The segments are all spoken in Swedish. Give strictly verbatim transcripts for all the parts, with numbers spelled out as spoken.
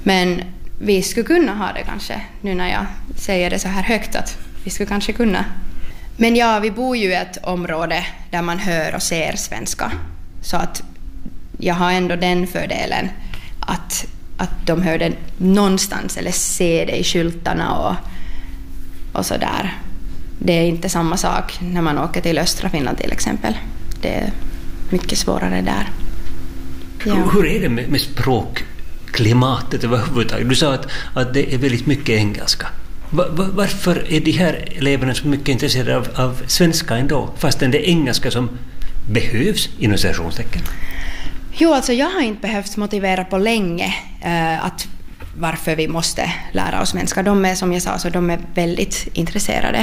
Men vi skulle kunna ha det kanske, nu när jag säger det så här högt, att vi skulle kanske kunna. Men ja, vi bor ju i ett område där man hör och ser svenska. Så att jag har ändå den fördelen att, att de hör det någonstans eller ser det i skyltarna och, och så där. Det är inte samma sak när man åker till östra Finland till exempel. Det är mycket svårare där. Ja. Hur, hur är det med, med språkklimatet överhuvudtaget? Du sa att, att det är väldigt mycket engelska. Va, va, varför är de här eleverna så mycket intresserade av, av svenska ändå, fastän det är engelska som behövs inom citationstecken? Jo, alltså jag har inte behövt motivera på länge eh, att varför vi måste lära oss svenska. De är, som jag sa, så de är väldigt intresserade.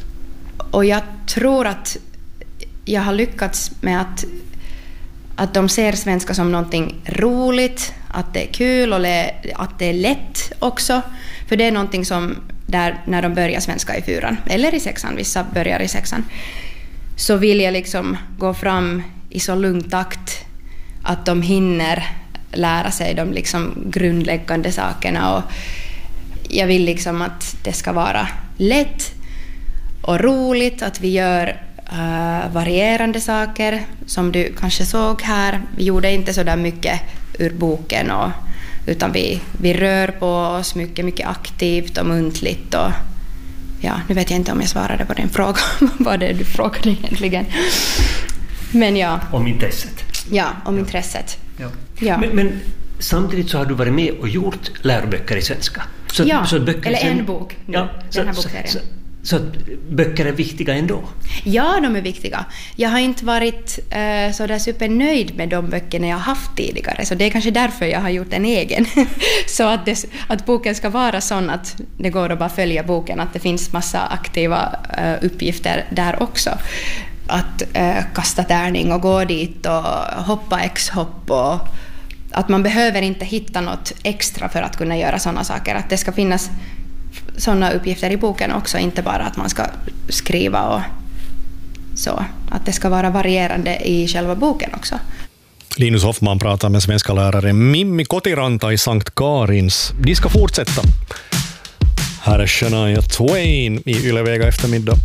Och jag tror att jag har lyckats med att, att de ser svenska som någonting roligt, att det är kul och le, att det är lätt också. För det är någonting som där när de börjar svenska i fyran eller i sexan, vissa börjar i sexan, så vill jag liksom gå fram i så lugn takt att de hinner lära sig de liksom grundläggande sakerna, och jag vill liksom att det ska vara lätt och roligt, att vi gör uh, varierande saker som du kanske såg här. Vi gjorde inte så där mycket ur boken, och, utan vi, vi rör på oss mycket, mycket aktivt och muntligt. Och, ja, nu vet jag inte om jag svarade på din fråga. Vad det du frågade egentligen. Men ja. Om intresset. Ja, om ja. intresset. Ja. Ja. Men, men samtidigt så har du varit med och gjort läroböcker i svenska. Så, ja, så böcker eller sen, en bok. Nu, ja, den här så, bokserien. Så, så, så böcker är viktiga ändå? Ja, de är viktiga. Jag har inte varit uh, så där supernöjd med de böckerna jag har haft tidigare. Så det är kanske därför jag har gjort en egen. Så att, det, att boken ska vara sån att det går att bara följa boken. Att det finns massa aktiva uh, uppgifter där också. Att uh, kasta tärning och gå dit och hoppa x-hopp. Och att man behöver inte hitta något extra för att kunna göra såna saker. Att det ska finnas sådana uppgifter i boken också, inte bara att man ska skriva och så. Att det ska vara varierande i själva boken också. Linus Hoffman pratar med svenska lärare Mimmi Kotiranta i Sankt Karins. De ska fortsätta. Här är Shania Twain i Yle Vega eftermiddag.